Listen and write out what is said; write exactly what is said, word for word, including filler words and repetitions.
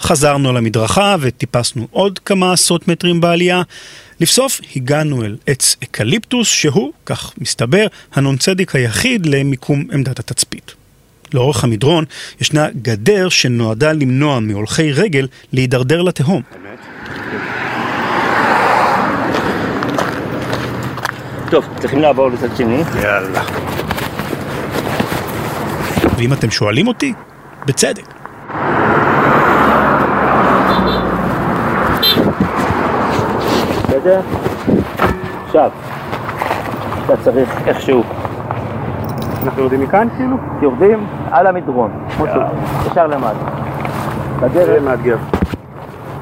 חזרנו למדרכה וטיפסנו עוד כמה עשרות מטרים בעלייה. לבסוף הגענו אל עץ אקליפטוס שהוא, כך מסתבר, הנונצדיק היחיד למיקום עמדת התצפית. לאורך המדרון ישנה גדר שנועדה למנוע מהולכי רגל להידרדר לתהום. טוב, צריכים לעבור לצד שני. יאללה. ואם אתם שואלים אותי, בצדק. בסדר? עכשיו, אתה צריך איכשהו. אנחנו יורדים מכאן כאילו? יורדים על המדרון, ישר למטה. זה מאתגר.